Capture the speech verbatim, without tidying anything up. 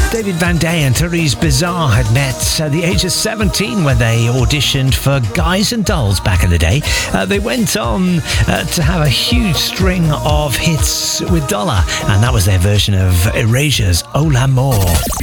David Van Day and Therese Bizarre had met at the age of seventeen when they auditioned for Guys and Dolls back in the day. Uh, they went on uh, to have a huge string of hits with Dollar, and that was their version of Erasure's Oh L'Amour.